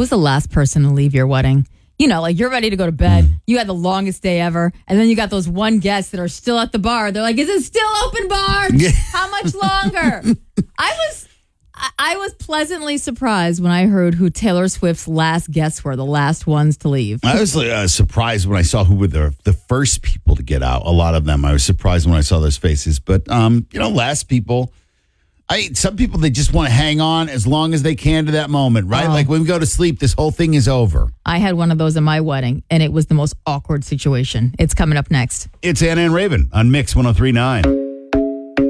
was the last person to leave your wedding? You know, like you're ready to go to bed. You had the longest day ever. And then you got those one guests that are still at the bar. They're like, is it still open, bar? How much longer? I was pleasantly surprised when I heard who Taylor Swift's last guests were, the last ones to leave. I was surprised when I saw who were the first people to get out. A lot of them. I was surprised when I saw those faces. But, last people, some people, they just want to hang on as long as they can to that moment, right? Like when we go to sleep, this whole thing is over. I had one of those at my wedding, and it was the most awkward situation. It's coming up next. It's Anna and Raven on Mix 103.9.